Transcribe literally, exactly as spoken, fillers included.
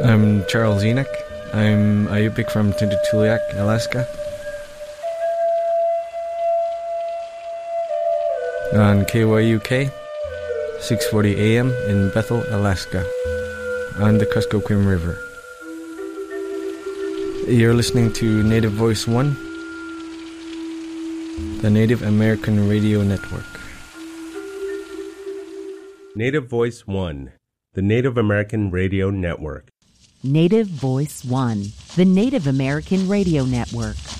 I'm Charles Enoch. I'm a Yupik from Tututuliak, Alaska. On K Y U K, six forty A M in Bethel, Alaska, on the Kuskokwim River. You're listening to Native Voice One, the Native American Radio Network. Native Voice One, the Native American Radio Network. Native Voice One, the Native American Radio Network.